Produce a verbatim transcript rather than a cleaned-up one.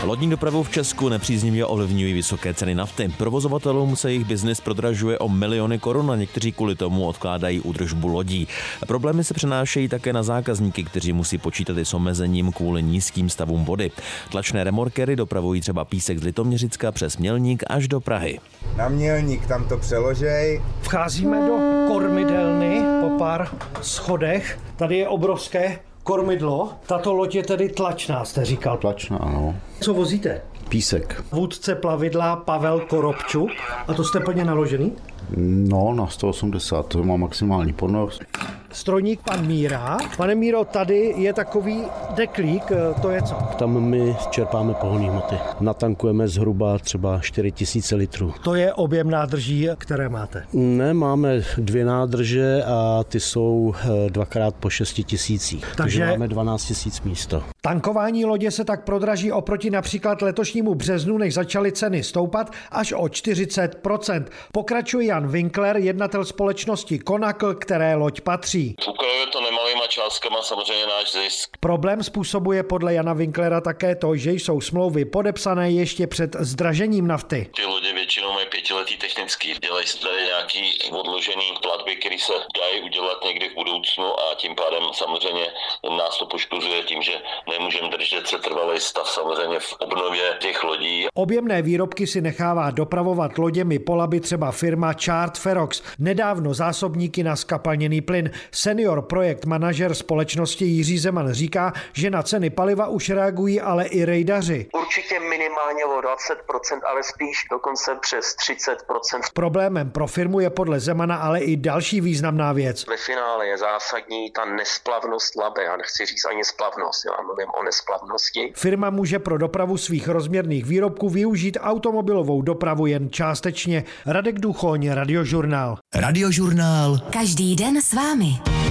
Lodní dopravu v Česku nepříznivě ovlivňují vysoké ceny nafty. Provozovatelům se jejich biznis prodražuje o miliony korun a někteří kvůli tomu odkládají údržbu lodí. Problémy se přenášejí také na zákazníky, kteří musí počítat i s omezením kvůli nízkým stavům vody. Tlačné remorkery dopravují třeba písek z Litoměřicka přes Mělník až do Prahy. Na Mělník tam to přeložej. Vcházíme do kormidelny po pár schodech. Tady je obrovské kormidlo. Tato loď je tedy tlačná, jste říkal. Tlačná, ano. Co vozíte? Písek. Vůdce plavidla Pavel Korobčuk. A to jste plně naložený? No, na sto osmdesát, to má maximální ponos. Strojník pan Míra. Pane Míro, tady je takový deklík, to je co? Tam my čerpáme pohonné hmoty. Natankujeme zhruba třeba čtyři tisíce litrů. To je objem nádrží, které máte? Ne, máme dvě nádrže a ty jsou dvakrát po šesti tisících. Takže, takže máme dvanáct tisíc místo. Tankování lodě se tak prodraží oproti například letošnímu březnu, než začaly ceny stoupat, až o čtyřicet procent. Pokračuje Jan Winkler, jednatel společnosti Konakl, které loď patří. Ukrajuje to nemalýma částkama samozřejmě náš zisk. Problém způsobuje podle Jana Winklera také to, že jsou smlouvy podepsané ještě před zdražením nafty. Ty lodě většinou mají pětiletý technický. Dělají se tady nějaký odložený platby, které se dají udělat někdy v budoucnu a tím pádem samozřejmě nás to poškozuje tím, že nemůžeme držet se trvalý stav samozřejmě v obnově těch lodí. Objemné výrobky si nechává dopravovat loděmi po Labi třeba firma Chart Ferox. Nedávno zásobníky na skapalněný plyn. Senior projekt manažer společnosti Jiří Zeman říká, že na ceny paliva už reagují ale i rejdaři. Určitě minimálně o dvacet procent, ale spíš dokonce přes třicet procent. Problémem pro firmu je podle Zemana ale i další významná věc. Ve finále je zásadní ta nesplavnost Labe. Já nechci říct ani splavnost, já mluvím o nesplavnosti. Firma může pro dopravu svých rozměrných výrobků využít automobilovou dopravu jen částečně. Radek Duchoň, Radiožurnál. Radiožurnál. Každý den s vámi.